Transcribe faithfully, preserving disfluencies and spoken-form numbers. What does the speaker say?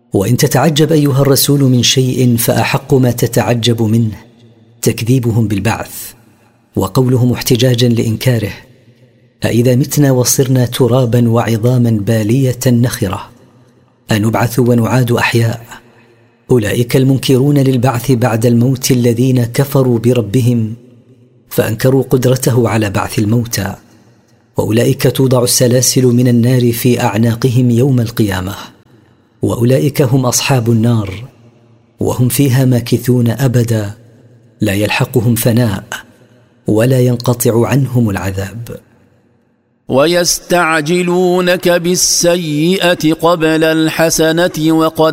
وإن تتعجب أيها الرسول من شيء فأحق ما تتعجب منه تكذيبهم بالبعث وقولهم احتجاجا لإنكاره: أإذا متنا وصرنا ترابا وعظاما بالية نخرة أنبعث ونعاد أحياء. أولئك المنكرون للبعث بعد الموت الذين كفروا بربهم فأنكروا قدرته على بعث الموتى، وأولئك توضع السلاسل من النار في أعناقهم يوم القيامة، وأولئك هم أصحاب النار وهم فيها ماكثون أبدا لا يلحقهم فناء ولا ينقطع عنهم العذاب. ويستعجلونك بالسيئة قبل الحسنة وقد